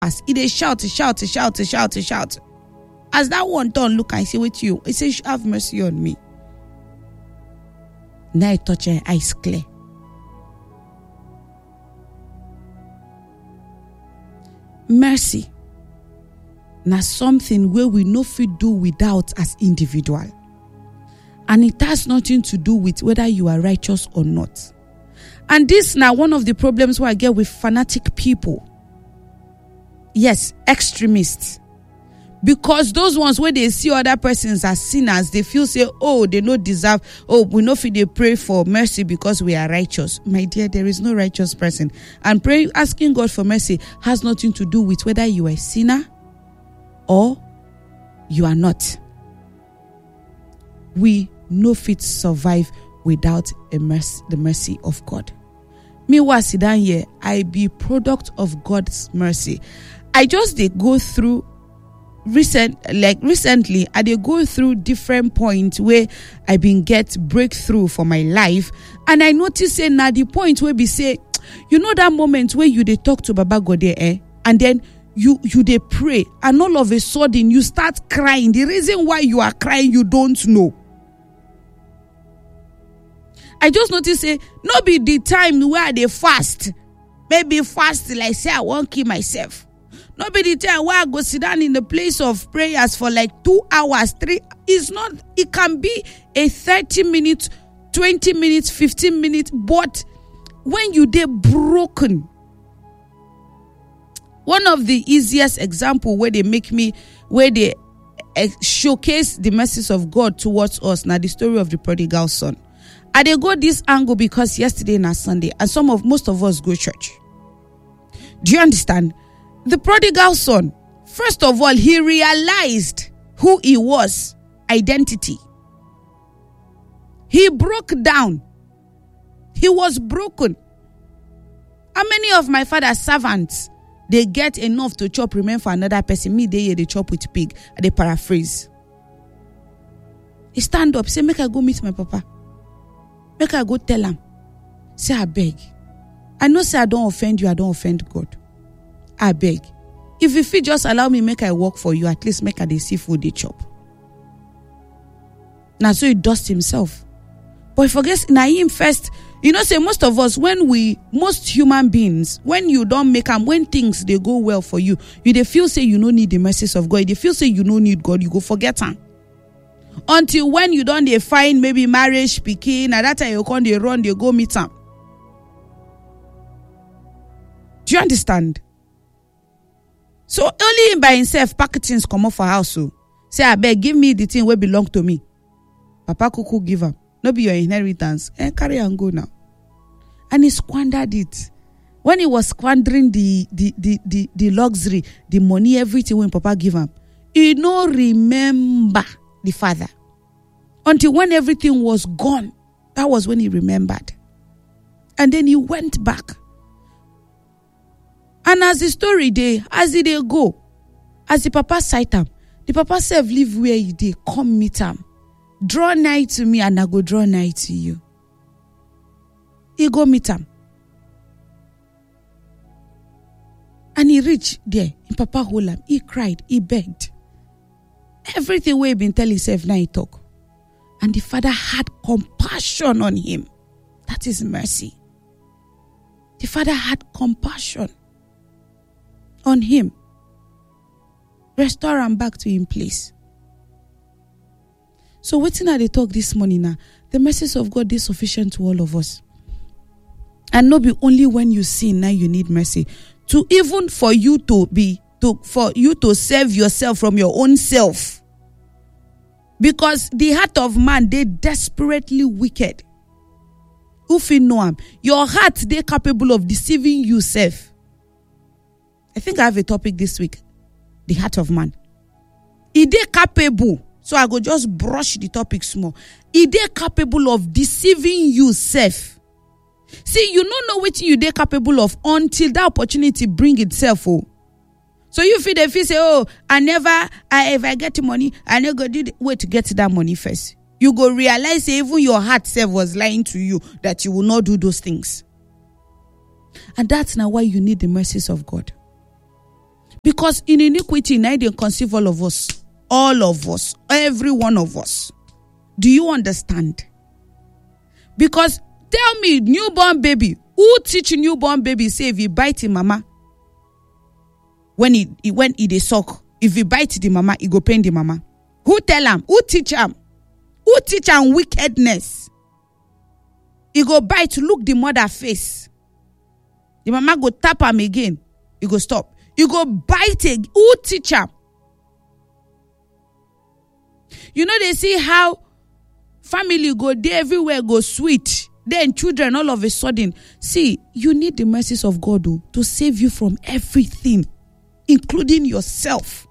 As they shout. As that one turn look and say, "Wait you," he says, "Have mercy on me." Now I touch her eyes clear. Mercy. Now something where we no fit do without as individual. And it has nothing to do with whether you are righteous or not. And this now one of the problems where I get with fanatic people. Yes, extremists. Because those ones where they see other persons as sinners, they feel say, oh, they no deserve, oh, we no feel they pray for mercy because we are righteous. My dear, there is no righteous person. And asking God for mercy has nothing to do with whether you are a sinner or you are not. We no fit survive without the mercy of God. Me was sit down here, I be product of God's mercy. I just they go through recently, I dey go through different points where I been get breakthrough for my life, and I notice say now the point where be say, you know that moment where you dey talk to Baba God and then you dey pray, and all of a sudden you start crying. The reason why you are crying you don't know. I just notice say no be the time where they fast, maybe fast like say I won't kill myself. Not be the time where I go sit down in the place of prayers for like 2 hours, 3. It's not, it can be a 30 minutes, 20 minutes, 15 minutes. But when you dey broken, one of the easiest example where they showcase the mercies of God towards us, now the story of the prodigal son. And they go this angle because yesterday na Sunday, and most of us go church. Do you understand? The prodigal son, first of all, he realized who he was, identity. He broke down. He was broken. How many of my father's servants, they get enough to chop remain for another person? Me, they chop with pig. They paraphrase. He stand up, say, make I go meet my papa. Make I go tell him. Say, I beg. I know say I don't offend you, I don't offend God. I beg. If you feel just allow me, make I work for you, at least make I dey see food they chop. Now so he dust himself. But he forgets na him first. You know, say most of us, most human beings, when you don't make them, when things they go well for you, they feel say you don't need the mercies of God. They feel say you don't need God, you go forget them. Until when you don't they find maybe marriage speaking, at that time you come they run, they go meet them. Do you understand? So only him by himself pack things come up for house. So say, I beg, give me the thing where belong to me. Papa Kuku give up. No be your inheritance. Carry and go now. And he squandered it. When he was squandering the luxury, the money, everything when Papa give him, he no remember the father. Until when everything was gone, that was when he remembered. And then he went back. And as the story as they go, as the papa sight him, the papa self live where he dey, come meet him. Draw nigh to me and I go draw nigh to you. He go meet him. And he reached there. And papa hold him. He cried. He begged. Everything where he been telling himself, now he talk. And the father had compassion on him. That is mercy. The father had compassion on him. Restore him back to him place. So waiting at the talk this morning now, the mercies of God is sufficient to all of us. And not be only when you sin now you need mercy. To even for you to save yourself from your own self. Because the heart of man, they desperately wicked. If you know him, your heart, they capable of deceiving yourself. I think I have a topic this week. The heart of man. Is they capable? So I go just brush the topic small. Is they capable of deceiving yourself? See, you don't know what you they capable of until that opportunity bring itself. Oh. So you feel say, oh, if I get money, I never do the way to get that money first. You go realize even your heart self was lying to you that you will not do those things. And that's now why you need the mercies of God. Because in iniquity, now they conceive all of us. All of us. Every one of us. Do you understand? Because tell me, newborn baby, who teach newborn baby say if he bite him mama, when he dey suck, if he bite the mama, he go pain the mama? Who tell him? Who teach him? Who teach him wickedness? He go bite, look the mother face. The mama go tap him again. He go stop. You go bite it. Who teach him? You know, they see how family go there, everywhere go sweet. Then children all of a sudden. See, you need the mercies of God to save you from everything, including yourself.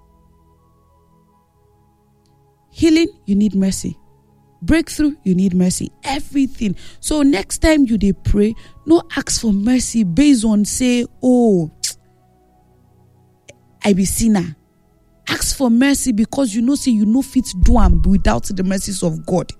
Healing, you need mercy. Breakthrough, you need mercy. Everything. So next time you dey pray, no ask for mercy based on say, oh, I be sinner. Ask for mercy because you know say you no fit do am without the mercies of God.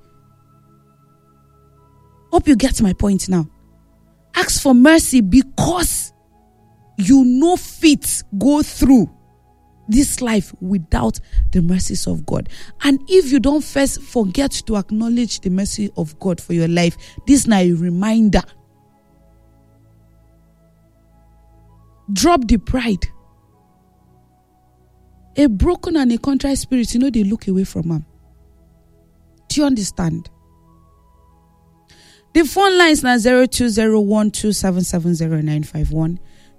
Hope you get my point now. Ask for mercy because you no fit go through this life without the mercies of God. And if you don't first forget to acknowledge the mercy of God for your life, this is now a reminder. Drop the pride. A broken and a contrite spirit, you know, they look away from him. Do you understand? The phone lines now 020127709151,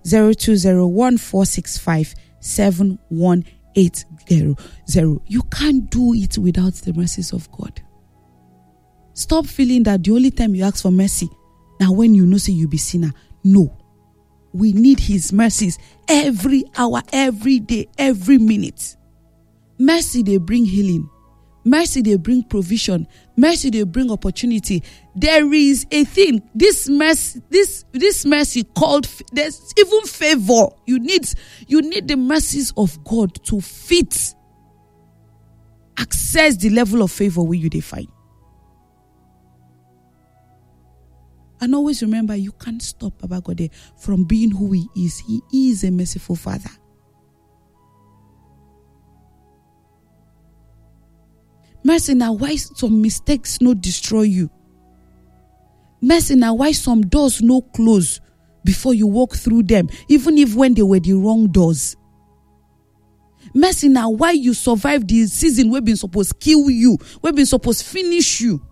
020146571800. You can't do it without the mercies of God. Stop feeling that the only time you ask for mercy now when you know say you be sinner. No. We need his mercies every hour, every day, every minute. Mercy, they bring healing. Mercy, they bring provision. Mercy, they bring opportunity. There is a thing. This mercy called, there's even favor. You need the mercies of God to fit, access the level of favor where you define. And always remember, you can't stop Baba God from being who he is. He is a merciful Father. Mercy now why some mistakes no destroy you. Mercy now why some doors no close before you walk through them, even if when they were the wrong doors. Mercy now why you survive the season where been supposed kill you, where been supposed finish you.